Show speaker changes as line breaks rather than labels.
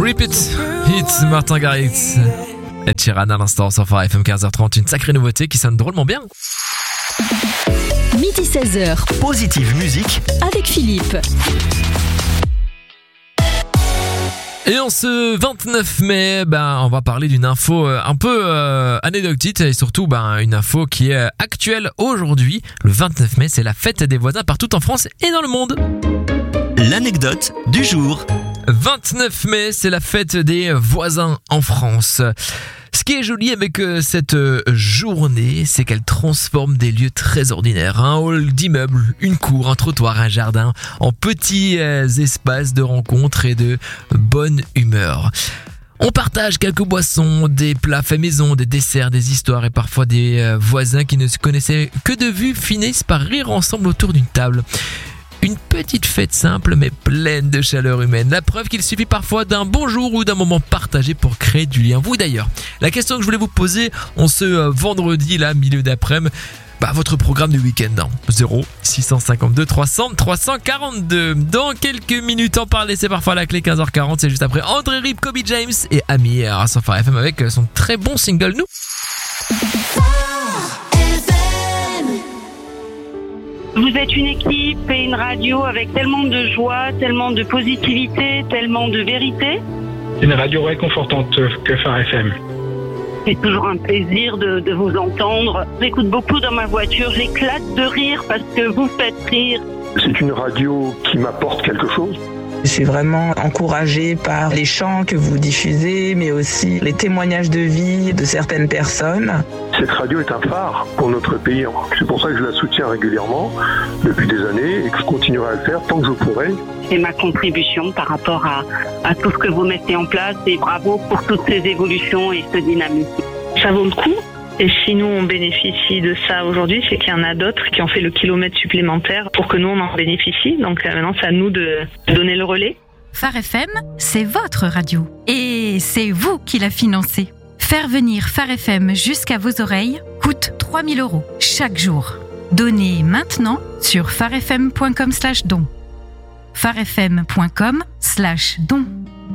Repeat Hits, Martin Garrix. Ed Sheeran à l'instant sur Phare FM 15h30, une sacrée nouveauté qui sonne drôlement bien.
Midi 16h.
Positive Musique
avec Philippe.
Et en ce 29 mai, on va parler d'une info un peu anecdotique et surtout une info qui est actuelle aujourd'hui. Le 29 mai, c'est la fête des voisins partout en France et dans le monde.
L'anecdote du jour.
29 mai, c'est la fête des voisins en France. Ce qui est joli avec cette journée, c'est qu'elle transforme des lieux très ordinaires, un hall d'immeuble, une cour, un trottoir, un jardin, en petits espaces de rencontres et de bonne humeur. On partage quelques boissons, des plats faits maison, des desserts, des histoires et parfois des voisins qui ne se connaissaient que de vue finissent par rire ensemble autour d'une table. Une petite fête simple mais pleine de chaleur humaine. La preuve qu'il suffit parfois d'un bonjour ou d'un moment partagé pour créer du lien. Vous d'ailleurs, la question que je voulais vous poser en ce vendredi, milieu d'après-midi, votre programme du week-end, 0 652 300 342. Dans quelques minutes, en parler, c'est parfois la clé 15h40. C'est juste après André Rieu, Kobe James et Amir sur Phare FM avec son très bon single Nous.
Vous êtes une équipe et une radio avec tellement de joie, tellement de positivité, tellement de vérité.
Une radio réconfortante que Phare FM.
C'est toujours un plaisir de vous entendre. J'écoute beaucoup dans ma voiture, j'éclate de rire parce que vous faites rire.
C'est une radio qui m'apporte quelque chose.
Je suis vraiment encouragée par les chants que vous diffusez, mais aussi les témoignages de vie de certaines personnes.
Cette radio est un phare pour notre pays. C'est pour ça que je la soutiens régulièrement depuis des années et que je continuerai à le faire tant que je pourrai.
C'est ma contribution par rapport à tout ce que vous mettez en place et bravo pour toutes ces évolutions et ce dynamisme.
Ça vaut le coup. Et si nous, on bénéficie de ça aujourd'hui, c'est qu'il y en a d'autres qui ont fait le kilomètre supplémentaire pour que nous, on en bénéficie. Donc maintenant, c'est à nous de donner le relais.
Phare FM, c'est votre radio. Et c'est vous qui la financez. Faire venir Phare FM jusqu'à vos oreilles coûte 3 000 € chaque jour. Donnez maintenant sur pharefm.com/don. pharefm.com/don.